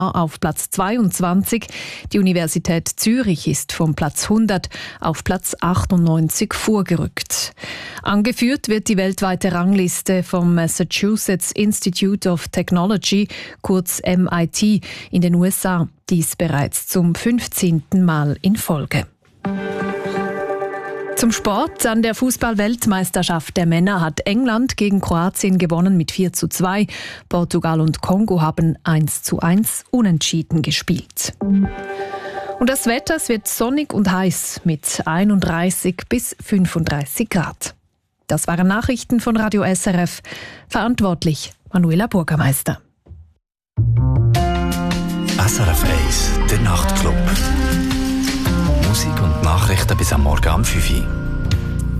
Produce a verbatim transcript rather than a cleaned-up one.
auf Platz zweiundzwanzig. Die Universität Zürich ist vom Platz hundert auf Platz achtundneunzig vorgerückt. Angeführt wird die weltweite Rangliste vom Massachusetts Institute of Technology, kurz M I T, in den U S A. Dies bereits zum fünfzehnten Mal in Folge. Zum Sport. An der Fußball-Weltmeisterschaft der Männer hat England gegen Kroatien gewonnen mit vier zu zwei. Portugal und Kongo haben eins zu eins unentschieden gespielt. Und das Wetter, es wird sonnig und heiß mit einunddreißig bis fünfunddreißig Grad. Das waren Nachrichten von Radio S R F. Verantwortlich Manuela Bürgermeister. S R F eins, der Nachtclub. Musik und Nachrichten bis am Morgen um fünf Uhr.